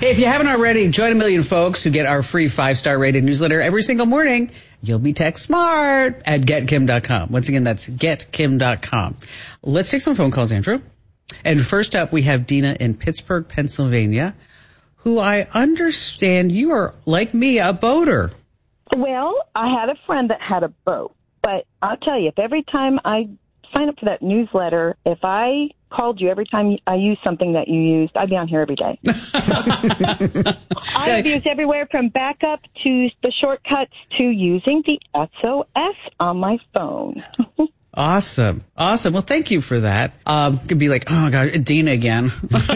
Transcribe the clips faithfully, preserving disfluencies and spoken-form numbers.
Hey, if you haven't already, join a million folks who get our free five-star rated newsletter every single morning. You'll be tech smart at get kim dot com. Once again, that's get kim dot com. Let's take some phone calls, Andrew. And first up, we have Dina in Pittsburgh, Pennsylvania, who I understand you are, like me, a boater. Well, I had a friend that had a boat, but I'll tell you, if every time I sign up for that newsletter, if I called you every time I used something that you used, I'd be on here every day. I've used everywhere from backup to the shortcuts to using the S O S on my phone. Awesome. Awesome. Well, thank you for that. Um, could be like, oh, God, Dina again.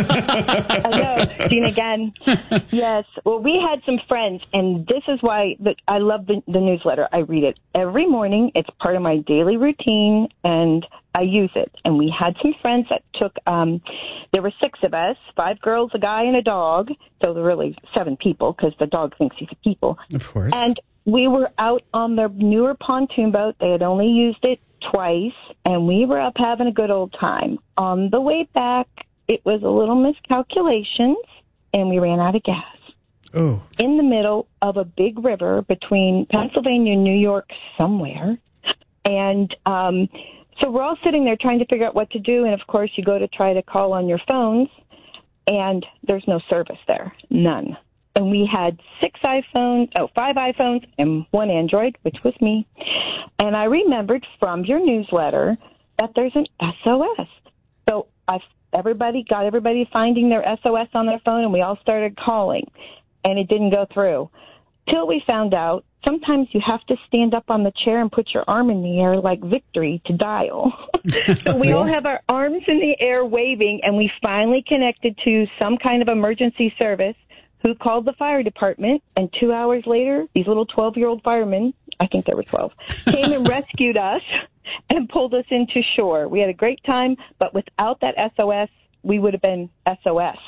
I know, Dina again. Yes. Well, we had some friends, and this is why the, I love the, the newsletter. I read it every morning. It's part of my daily routine, and I use it. And we had some friends that took, um, there were six of us, five girls, a guy, and a dog. So there were really seven people because the dog thinks he's a people. Of course. And we were out on their newer pontoon boat. They had only used it twice, and we were up having a good old time. On the way back, it was a little miscalculations, and we ran out of gas. Oh. In the middle of a big river between Pennsylvania and New York somewhere. And um, so we're all sitting there trying to figure out what to do, and of course you go to try to call on your phones, and there's no service there. None. And we had six iPhones, oh, five iPhones and one Android, which was me. And I remembered from your newsletter that there's an S O S. So I, everybody got everybody finding their S O S on their phone, and we all started calling. And it didn't go through. Till we found out sometimes you have to stand up on the chair and put your arm in the air like victory to dial. So we all have our arms in the air waving, and we finally connected to some kind of emergency service who called the fire department, and two hours later, these little twelve-year-old firemen, I think they were twelve, came and rescued us and pulled us into shore. We had a great time, but without that S O S, we would have been S O S.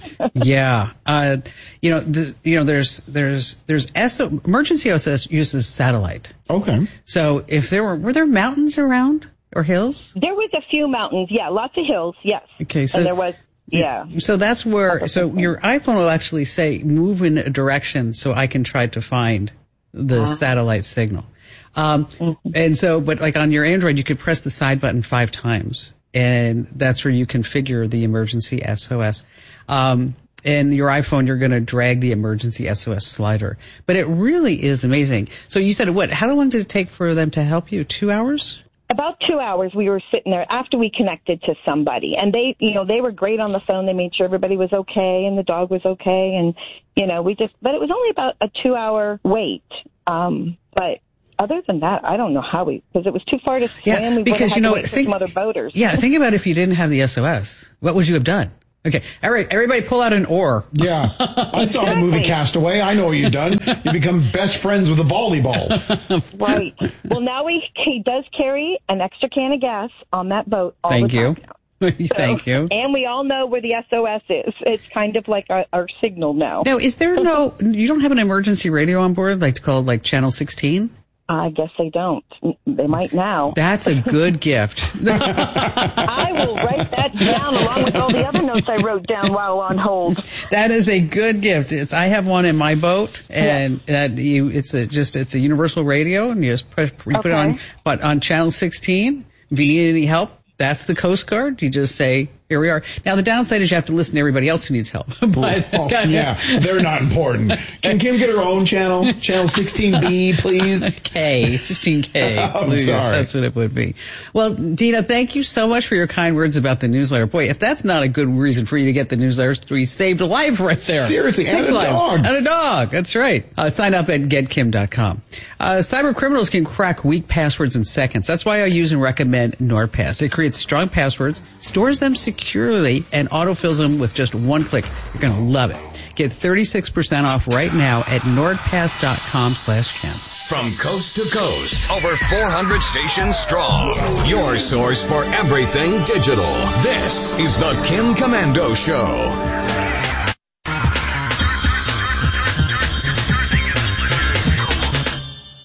Yeah. Uh, you know, the, you know, there's, there's, there's S O, emergency S O S uses satellite. Okay. So if there were, were there mountains around or hills? There was a few mountains. Yeah, lots of hills. Yes. Okay. So and there was, yeah. So that's where, so your iPhone will actually say move in a direction so I can try to find the uh-huh. satellite signal. Um, mm-hmm. and so, but like on your Android, you could press the side button five times. And that's where you configure the emergency S O S. Um, and your iPhone, you're going to drag the emergency S O S slider. But it really is amazing. So you said, what, how long did it take for them to help you? Two hours? About two hours we were sitting there after we connected to somebody. And they, you know, they were great on the phone. They made sure everybody was okay and the dog was okay. And, you know, we just, but it was only about a two hour wait. Um, but other than that, I don't know how we, because it was too far to swim. Yeah, we because, you know, think, some other boaters. Yeah, think about if you didn't have the S O S. What would you have done? Okay, all right, everybody pull out an oar. Yeah, I saw the movie Castaway. I know what you've done. You become best friends with a volleyball. Right. Well, now we, he does carry an extra can of gas on that boat all Thank the time you. now. So, Thank you. And we all know where the S O S is. It's kind of like our, our signal now. Now, is there no, you don't have an emergency radio on board, like called like Channel sixteen? I guess they don't. They might now. That's a good gift. I will write that down along with all the other notes I wrote down while on hold. That is a good gift. It's, I have one in my boat, and yeah. that you, it's a just it's a universal radio, and you just push, you okay. put it on, but on Channel sixteen. If you need any help, that's the Coast Guard. You just say, here we are. Now, the downside is you have to listen to everybody else who needs help. But, oh, yeah, they're not important. Can Kim get her own channel? Channel sixteen B, please? K, sixteen K. I'm please. sorry. That's what it would be. Well, Dina, thank you so much for your kind words about the newsletter. Boy, if that's not a good reason for you to get the newsletter, we saved a life right there. Seriously, Six and a lives. dog. And a dog. That's right. Uh, sign up at get kim dot com. Uh, cyber criminals can crack weak passwords in seconds. That's why I use and recommend NordPass. It creates strong passwords, stores them securely, and autofills them with just one click. You're going to love it. Get thirty-six percent off right now at nordpass.com slash Kim. From coast to coast, over four hundred stations strong. Your source for everything digital. This is the Kim Komando Show.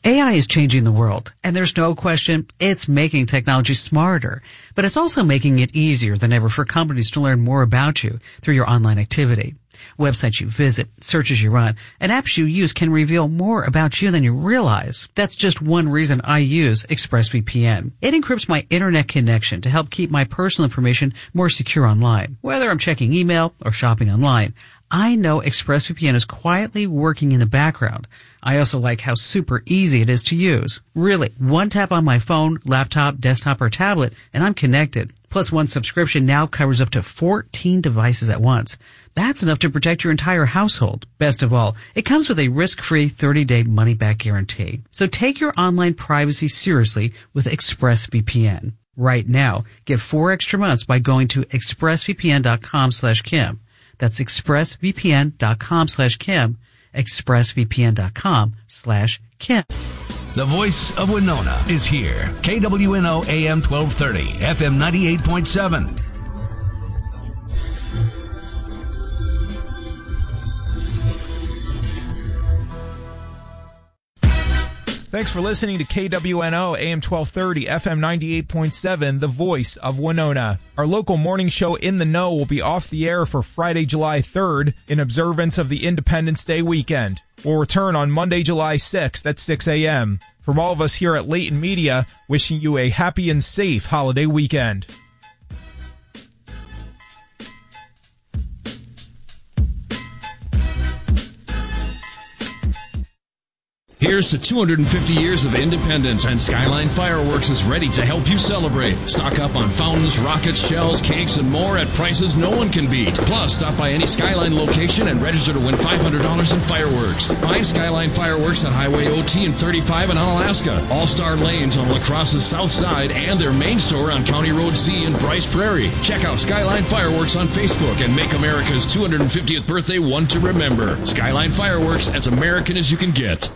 A I is changing the world, and there's no question it's making technology smarter, but it's also making it easier than ever for companies to learn more about you through your online activity. Websites you visit, searches you run, and apps you use can reveal more about you than you realize. That's just one reason I use ExpressVPN. It encrypts my internet connection to help keep my personal information more secure online. Whether I'm checking email or shopping online, I know ExpressVPN is quietly working in the background. I also like how super easy it is to use. Really, one tap on my phone, laptop, desktop, or tablet, and I'm connected. Plus, one subscription now covers up to fourteen devices at once. That's enough to protect your entire household. Best of all, it comes with a risk-free thirty-day money-back guarantee. So take your online privacy seriously with ExpressVPN. Right now, get four extra months by going to expressvpn.com slash Kim. That's expressvpn.com slash Kim, expressvpn.com slash Kim. The voice of Winona is here. K W N O A M twelve thirty, F M ninety-eight point seven. Thanks for listening to K W N O A M twelve thirty, F M ninety-eight point seven, the voice of Winona. Our local morning show In the Know will be off the air for Friday, July third, in observance of the Independence Day weekend. We'll return on Monday, July sixth at six a.m. From all of us here at Leighton Media, wishing you a happy and safe holiday weekend. Here's to two hundred fifty years of independence, and Skyline Fireworks is ready to help you celebrate. Stock up on fountains, rockets, shells, cakes, and more at prices no one can beat. Plus, stop by any Skyline location and register to win five hundred dollars in fireworks. Find Skyline Fireworks on Highway O T and thirty-five in Onalaska, All-Star Lanes on La Crosse's south side, and their main store on County Road C in Bryce Prairie. Check out Skyline Fireworks on Facebook and make America's two hundred fiftieth birthday one to remember. Skyline Fireworks, as American as you can get.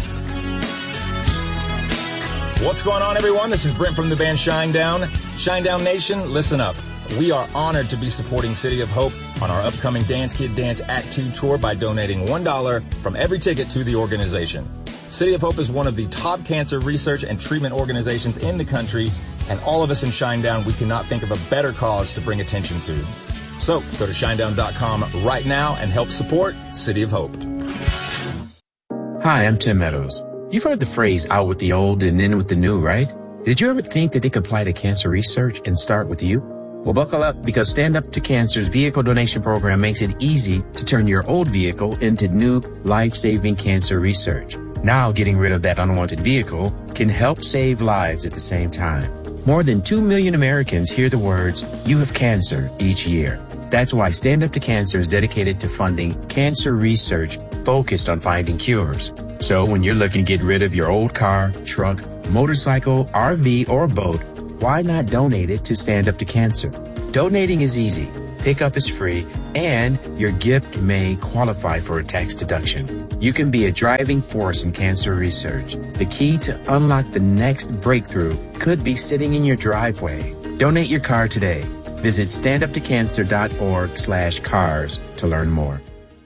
What's going on, everyone? This is Brent from the band Shinedown. Shinedown Nation, listen up. We are honored to be supporting City of Hope on our upcoming Dance Kid Dance Act two tour by donating one dollar from every ticket to the organization. City of Hope is one of the top cancer research and treatment organizations in the country, and all of us in Shinedown, we cannot think of a better cause to bring attention to. So go to shinedown dot com right now and help support City of Hope. Hi, I'm Tim Meadows. You've heard the phrase out with the old and in with the new, right? Did you ever think that they could apply to cancer research and start with you? Well, buckle up, because Stand Up to Cancer's vehicle donation program makes it easy to turn your old vehicle into new life-saving cancer research. Now, getting rid of that unwanted vehicle can help save lives at the same time. More than two million Americans hear the words, "You have cancer," each year. That's why Stand Up to Cancer is dedicated to funding cancer research focused on finding cures. So when you're looking to get rid of your old car, truck, motorcycle, R V, or boat, why not donate it to Stand Up to Cancer? Donating is easy, pickup is free, and your gift may qualify for a tax deduction. You can be a driving force in cancer research. The key to unlock the next breakthrough could be sitting in your driveway. Donate your car today. Visit standuptocancer.org slash cars to learn more.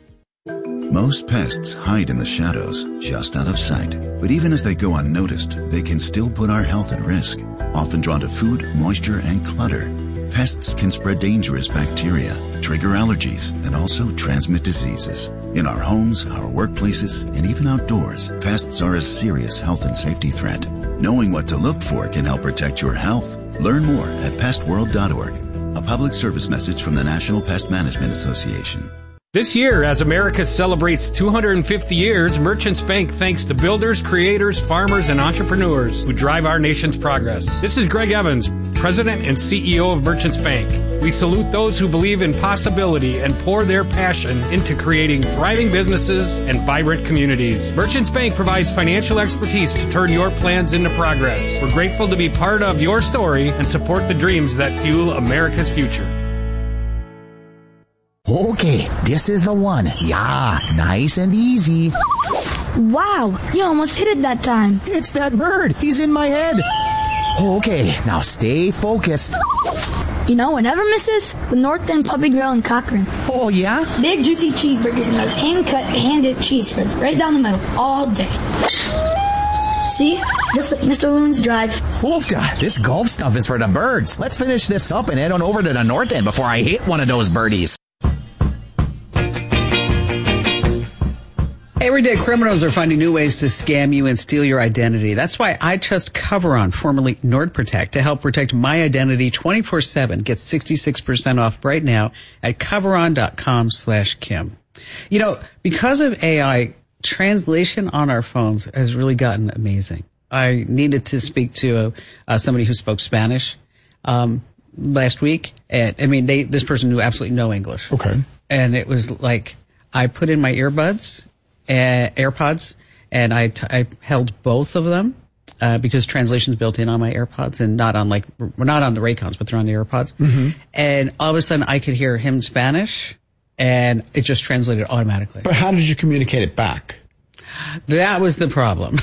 Most pests hide in the shadows, just out of sight. But even as they go unnoticed, they can still put our health at risk. Often drawn to food, moisture, and clutter, pests can spread dangerous bacteria, trigger allergies, and also transmit diseases. In our homes, our workplaces, and even outdoors, pests are a serious health and safety threat. Knowing what to look for can help protect your health. Learn more at pest world dot org. A public service message from the National Pest Management Association. This year, as America celebrates two hundred fifty years, Merchants Bank thanks the builders, creators, farmers, and entrepreneurs who drive our nation's progress. This is Greg Evans, President and C E O of Merchants Bank. We salute those who believe in possibility and pour their passion into creating thriving businesses and vibrant communities. Merchants Bank provides financial expertise to turn your plans into progress. We're grateful to be part of your story and support the dreams that fuel America's future. Okay, this is the one. Yeah, nice and easy. Wow, you almost hit it that time. It's that bird. He's in my head. Okay, now stay focused. You know what never misses? The North End Puppy Grill in Cochrane. Oh, yeah? Big, juicy cheeseburgers and those hand-cut, hand-dipped cheese spreads right down the middle all day. See? Just like Mister Loon's drive. Hoofda, this golf stuff is for the birds. Let's finish this up and head on over to the north end before I hit one of those birdies. Everyday criminals are finding new ways to scam you and steal your identity. That's why I trust Coveron, formerly NordProtect, to help protect my identity twenty-four seven. Get sixty-six percent off right now at coveron.com slash Kim. You know, because of A I, translation on our phones has really gotten amazing. I needed to speak to uh, somebody who spoke Spanish um, last week. And I mean, they this person knew absolutely no English. Okay. And it was like, I put in my earbuds, uh, AirPods, and I, t- I held both of them uh, because translation's built in on my AirPods and not on like, not on the Raycons, but they're on the AirPods. Mm-hmm. And all of a sudden I could hear him in Spanish and it just translated automatically. But how did you communicate it back? That was the problem.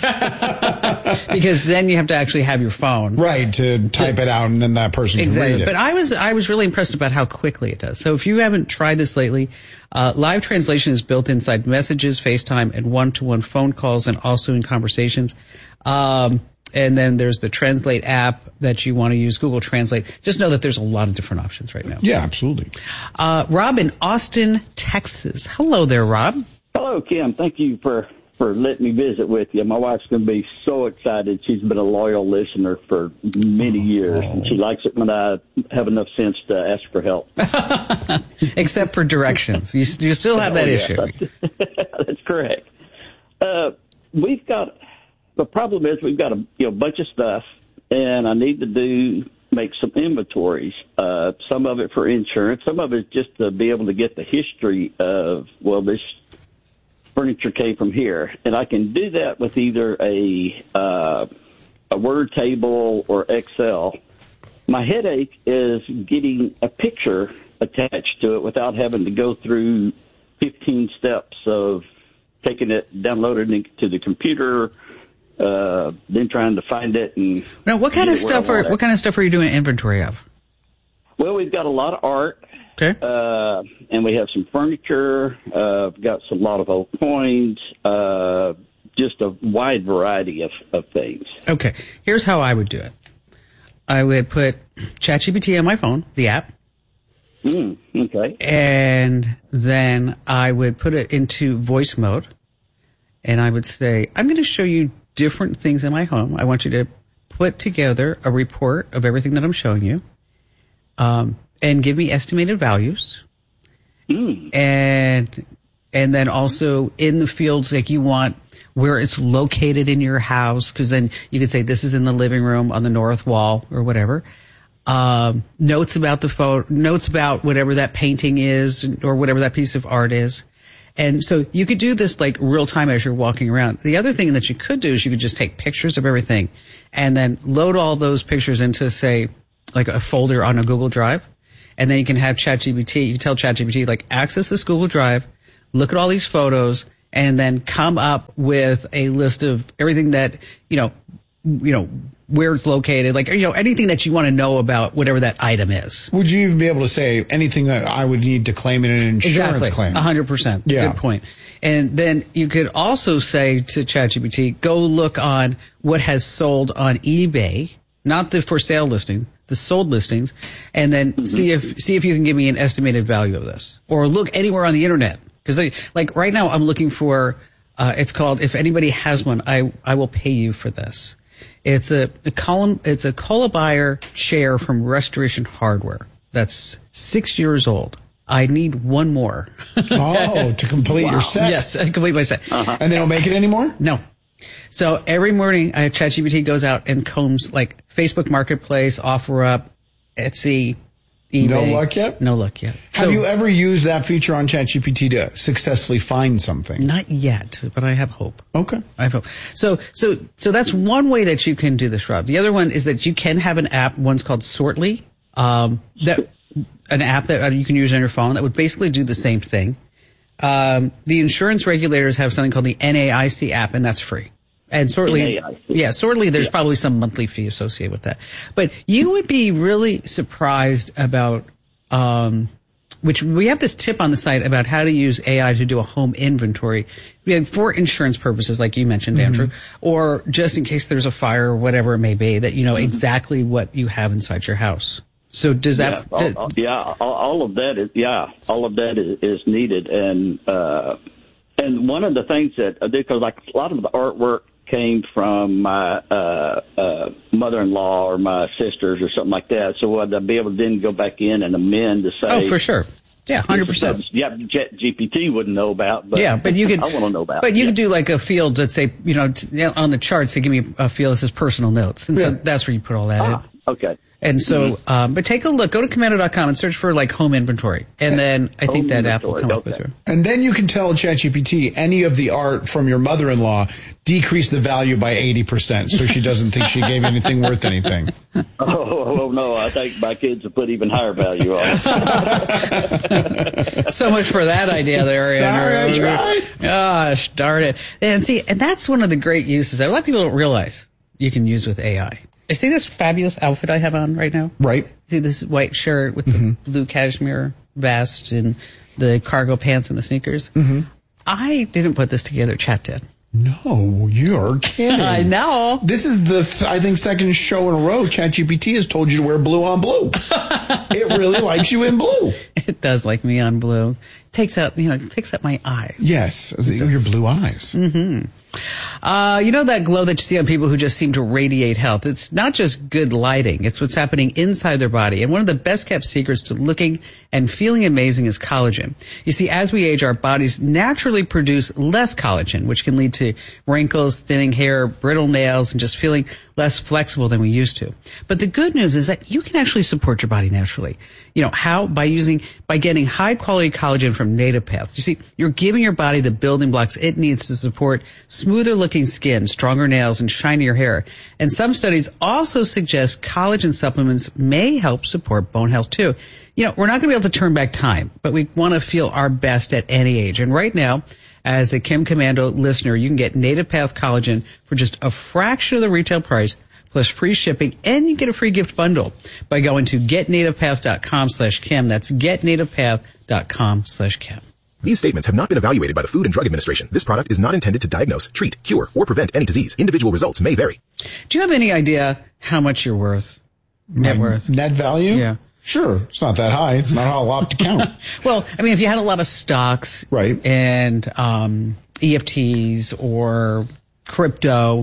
Because then you have to actually have your phone. Right, to type to, it out and then that person exactly. can read it. But I was, I was really impressed about how quickly it does. So if you haven't tried this lately, uh, live translation is built inside messages, FaceTime, and one-to-one phone calls, and also in conversations. Um, and then there's the Translate app that you want to use, Google Translate. Just know that there's a lot of different options right now. Yeah, absolutely. Uh, Rob in Austin, Texas. Hello there, Rob. Hello, Kim. Thank you for, for letting me visit with you. My wife's going to be so excited. She's been a loyal listener for many years, and she likes it when I have enough sense to ask for help. Except for directions. You, you still have that oh, yeah, issue. That's, that's correct. Uh, we've got, the problem is we've got a you know, bunch of stuff, and I need to do make some inventories, uh, some of it for insurance, some of it just to be able to get the history of, well, this furniture came from here, and I can do that with either a uh, a Word table or Excel. My headache is getting a picture attached to it without having to go through fifteen steps of taking it, downloading it to the computer, uh, then trying to find it. And now, what kind of stuff are what kind of stuff are you doing inventory of? Well, we've got a lot of art. Okay. Uh, and we have some furniture. Uh, we've got some, a lot of old coins. Uh, just a wide variety of, of things. Okay. Here's how I would do it. I would put ChatGPT on my phone, the app. Mm, okay. And then I would put it into voice mode. And I would say, I'm going to show you different things in my home. I want you to put together a report of everything that I'm showing you. Um, and give me estimated values. Mm. And, and then also in the fields, like you want where it's located in your house. Cause then you could say this is in the living room on the north wall or whatever. Um, notes about the photo, notes about whatever that painting is or whatever that piece of art is. And so you could do this like real time as you're walking around. The other thing that you could do is you could just take pictures of everything and then load all those pictures into, say, like a folder on a Google Drive. And then you can have ChatGPT, you can tell ChatGPT, like, access this Google Drive, look at all these photos, and then come up with a list of everything that, you know, you know, where it's located, like, you know, anything that you want to know about whatever that item is. Would you even be able to say anything that I would need to claim in an insurance exactly. claim? A hundred percent. Yeah. Good point. And then you could also say to ChatGPT, go look on what has sold on eBay, not the for sale listing, the sold listings, and then mm-hmm. see if see if you can give me an estimated value of this, or look anywhere on the internet. Because like right now, I'm looking for. Uh, it's called "If Anybody Has One, I I Will Pay You for This." It's a, a column. It's a Columbine chair from Restoration Hardware that's six years old. I need one more. Oh, to complete wow. your set. Yes, I complete my set. Uh-huh. And they don't make it anymore? No. So every morning, I have ChatGPT goes out and combs like Facebook Marketplace, OfferUp, Etsy, eBay. No luck yet? No luck yet. Have so, you ever used that feature on ChatGPT to successfully find something? Not yet, but I have hope. Okay. I have hope. So, so, so that's one way that you can do this, Rob. The other one is that you can have an app. One's called Sortly. Um, that an app that you can use on your phone that would basically do the same thing. Um, the insurance regulators have something called the N A I C app, and that's free. And Sortly, yeah, Sortly, there's yeah. probably some monthly fee associated with that. But you would be really surprised about, um, which we have this tip on the site about how to use A I to do a home inventory. We have for insurance purposes, like you mentioned, Andrew, mm-hmm. or just in case there's a fire or whatever it may be, that you know mm-hmm. exactly what you have inside your house. So does that? Yeah, all, all, yeah, all, all of that is yeah, all of that is, is needed, and uh, and one of the things that I do, because like a lot of the artwork came from my uh, uh, mother-in-law or my sisters or something like that. So I'd be able to then go back in and amend to say, oh, for sure. Yeah, one hundred percent. Yeah, G P T wouldn't know about, but yeah, but you could. I want to know about. But you yeah. could do like a field that say, you know, t- on the charts, they give me a field that says personal notes, and yeah. so that's where you put all that ah, in. Okay. And so, mm-hmm. um, but take a look. Go to Komando dot com and search for like home inventory, and then I think home that app will come okay. up with you. And then you can tell ChatGPT any of the art from your mother-in-law decrease the value by eighty percent, so she doesn't think she gave anything worth anything. Oh, oh no! I think my kids will put even higher value on it. So much for that idea there, Andrew. Sorry, I tried. Gosh, darn it! And see, and that's one of the great uses that a lot of people don't realize you can use with A I. You see this fabulous outfit I have on right now? Right. See this white shirt with the mm-hmm. blue cashmere vest and the cargo pants and the sneakers? Mm-hmm. I didn't put this together. Chat did. No, you're kidding. I know. This is the, th- I think, second show in a row ChatGPT has told you to wear blue on blue. It really likes you in blue. It does like me on blue. It takes out, you know, it picks up my eyes. Yes, your blue eyes. Mm-hmm. Uh, you know that glow that you see on people who just seem to radiate health? It's not just good lighting. It's what's happening inside their body. And one of the best kept secrets to looking and feeling amazing is collagen. You see, as we age, our bodies naturally produce less collagen, which can lead to wrinkles, thinning hair, brittle nails, and just feeling less flexible than we used to. But the good news is that you can actually support your body naturally. You know, how? By using, by getting high quality collagen from Native Path. You see, you're giving your body the building blocks it needs to support smoother looking skin, stronger nails, and shinier hair. And some studies also suggest collagen supplements may help support bone health too. You know, we're not going to be able to turn back time, but we want to feel our best at any age. And right now, as a Kim Komando listener, you can get Native Path collagen for just a fraction of the retail price, plus free shipping, and you get a free gift bundle by going to getnativepath.com slash Kim. That's getnativepath.com slash Kim. These statements have not been evaluated by the Food and Drug Administration. This product is not intended to diagnose, treat, cure, or prevent any disease. Individual results may vary. Do you have any idea how much you're worth? Net My worth? Net value? Yeah. Sure. It's not that high. It's not a lot to count. Well, I mean, if you had a lot of stocks right. and um, E F Ts or crypto,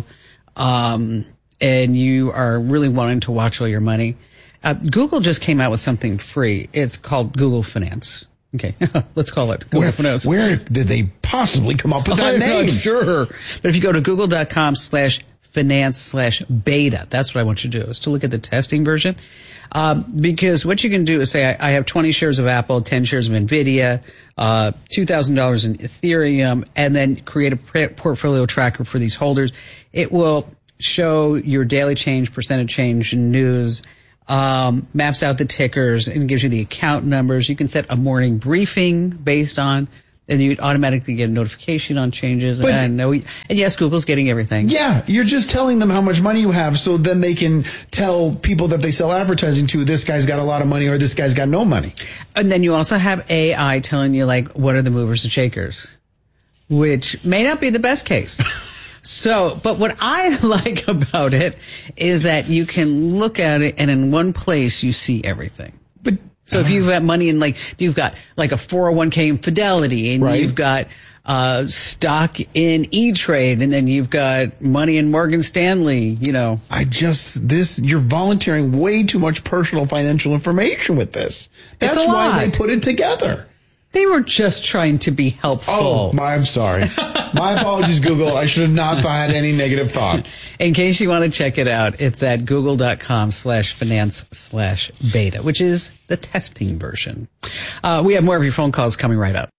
um, and you are really wanting to watch all your money, uh, Google just came out with something free. It's called Google Finance. Okay, let's call it Google where, Finance. Where did they possibly come up with that I'm name? Not sure. But if you go to google.com slash finance slash beta, that's what I want you to do, is to look at the testing version. Um, because what you can do is say, I, I have twenty shares of Apple, ten shares of NVIDIA, uh, two thousand dollars in Ethereum, and then create a pre- portfolio tracker for these holders. It will show your daily change, percentage change, news, um, maps out the tickers, and gives you the account numbers. You can set a morning briefing based on, and you automatically get a notification on changes. But, and, and yes, Google's getting everything. Yeah, you're just telling them how much money you have, so then they can tell people that they sell advertising to, this guy's got a lot of money or this guy's got no money. And then you also have A I telling you, like, what are the movers and shakers, which may not be the best case. So, but what I like about it is that you can look at it and in one place you see everything. But so if you've got money in, like, you've got like a four oh one k in Fidelity, and right. you've got uh stock in E-Trade, and then you've got money in Morgan Stanley, you know. I just, this, you're volunteering way too much personal financial information with this. That's it's a why lot. they put it together. They were just trying to be helpful. Oh, my, I'm sorry. My apologies, Google. I should have not had any negative thoughts. In case you want to check it out, it's at google.com slash finance slash beta, which is the testing version. Uh, we have more of your phone calls coming right up.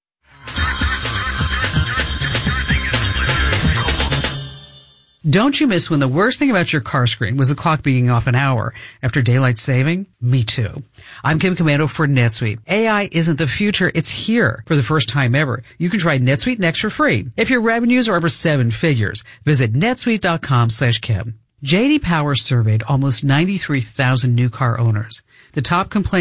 Don't you miss when the worst thing about your car screen was the clock being off an hour after daylight saving? Me too. I'm Kim Komando for NetSuite. A I isn't the future, it's here. For the first time ever, you can try NetSuite Next for free. If your revenues are over seven figures, visit netsuite.com slash Kim. J D Power surveyed almost ninety-three thousand new car owners. The top complaint,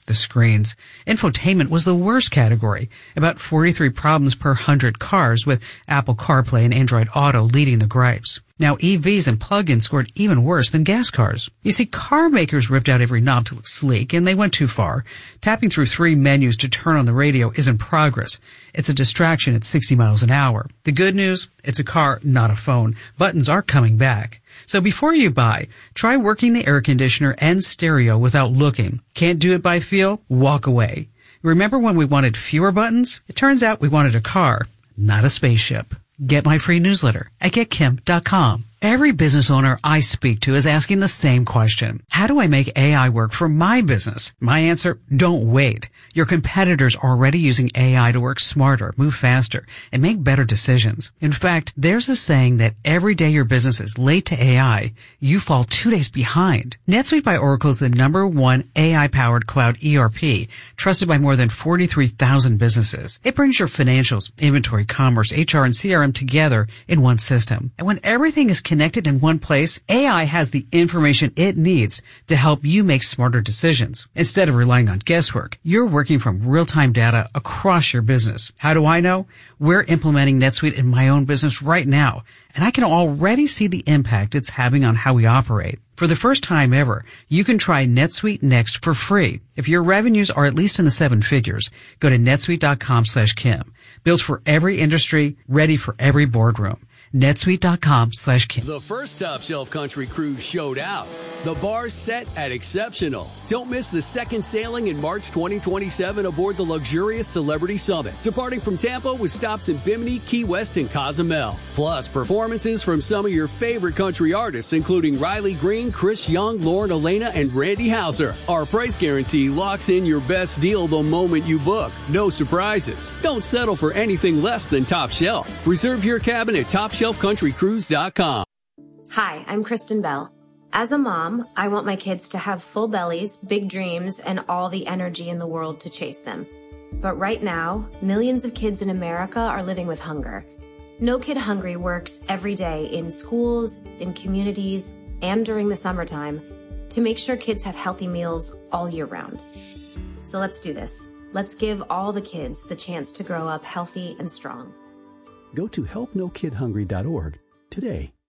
the screens. Infotainment was the worst category, about forty-three problems per one hundred cars, with Apple CarPlay and Android Auto leading the gripes. Now E Vs and plug-ins scored even worse than gas cars. You see, car makers ripped out every knob to look sleek, and they went too far. Tapping through three menus to turn on the radio isn't progress. It's a distraction at sixty miles an hour. The good news? It's a car, not a phone. Buttons are coming back. So before you buy, try working the air conditioner and stereo without looking. Can't do it by feel? Walk away. Remember when we wanted fewer buttons? It turns out we wanted a car, not a spaceship. Get my free newsletter at get kim dot com. Every business owner I speak to is asking the same question. How do I make A I work for my business? My answer, don't wait. Your competitors are already using A I to work smarter, move faster, and make better decisions. In fact, there's a saying that every day your business is late to A I, you fall two days behind. NetSuite by Oracle is the number one A I-powered cloud E R P, trusted by more than forty-three thousand businesses. It brings your financials, inventory, commerce, H R, and C R M together in one system. And when everything is connected in one place, A I has the information it needs to help you make smarter decisions. Instead of relying on guesswork, you're working from real-time data across your business. How do I know? We're implementing NetSuite in my own business right now, and I can already see the impact it's having on how we operate. For the first time ever, you can try NetSuite Next for free. If your revenues are at least in the seven figures, go to netsuite dot com slash Kim. Built for every industry, ready for every boardroom. netsuite dot com slash Kim. The first Top Shelf Country Cruise showed out. The bar's set at Exceptional. Don't miss the second sailing in March twenty twenty-seven aboard the luxurious Celebrity Summit, departing from Tampa with stops in Bimini, Key West, and Cozumel. Plus, performances from some of your favorite country artists, including Riley Green, Chris Young, Lauren Elena, and Randy Houser. Our price guarantee locks in your best deal the moment you book. No surprises. Don't settle for anything less than Top Shelf. Reserve your cabin at top shelf country cruise dot com. Hi, I'm Kristen Bell. As a mom, I want my kids to have full bellies, big dreams, and all the energy in the world to chase them. But right now, millions of kids in America are living with hunger. No Kid Hungry works every day in schools, in communities, and during the summertime to make sure kids have healthy meals all year round. So let's do this. Let's give all the kids the chance to grow up healthy and strong. Go to help no kid hungry dot org today.